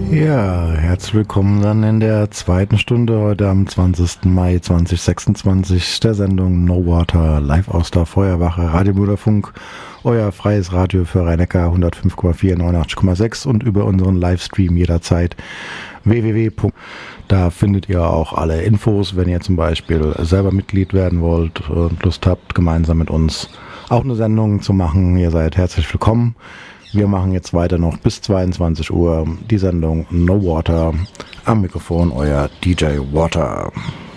Ja, herzlich willkommen dann in der zweiten Stunde heute am 20. Mai 2026 der Sendung No Water live aus der Feuerwache Radio Bruderfunk, euer freies Radio für Rhein-Neckar 105,4, 89,6 und über unseren Livestream jederzeit www. Da findet ihr auch alle Infos, wenn ihr zum Beispiel selber Mitglied werden wollt und Lust habt, gemeinsam mit uns auch eine Sendung zu machen. Ihr seid herzlich willkommen. Wir machen jetzt weiter noch bis 22 Uhr die Sendung No Water. Am Mikrofon euer DJ Water.